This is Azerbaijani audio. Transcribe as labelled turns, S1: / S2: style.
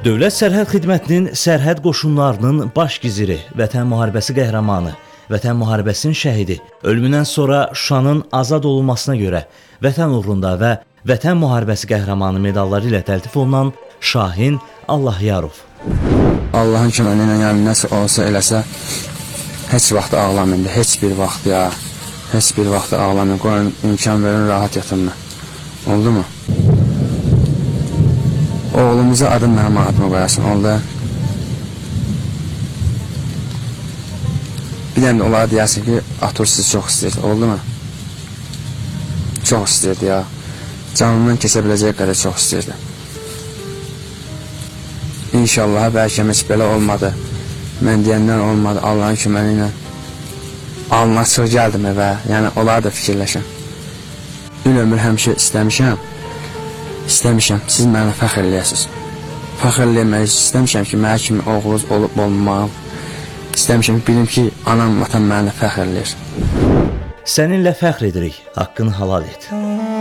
S1: Dövlət Sərhəd Xidmətinin sərhəd qoşunlarının baş giziri, Vətən müharibəsi qəhrəmanı, Vətən müharibəsinin şəhidi, ölümündən sonra Şuşanın azad olunmasına görə Vətən uğrunda və Vətən müharibəsi qəhrəmanı medalları ilə təltif olunan Şahin Allahyarov.
S2: Allahın köməyi ilə yəni nəsə olsa eləsə, heç vaxt ağlamayın, heç bir vaxt ya, heç bir vaxt ağlamayın, qoyun imkan verin, rahat yatın. Oldu mu? Oğlumuza adım mənim adıma qoyasın, oldu. Bir dənə də onlara deyərsin ki, Atur sizi çox istəyir, oldu mu? Çox istəyirdi ya. Canından kesə biləcək qədər çox istəyirdi. İnşallah bəlkə heç belə olmadı. Mən deyəndən olmadı, Allahın köməyi ilə. Alnına çıx gəldim evə, yəni onları da fikirləşin. Bir ömür həmişə istəmişəm, siz mənə fəxr eləyəsiniz. Fəxr eləmək istəmişəm ki, mənə kimi oğlunuz olub olmamağım. İstəmişəm ki, bilim ki, anam, vatan mənə fəxr eləyir.
S1: Səninlə fəxr edirik, haqqını halal et.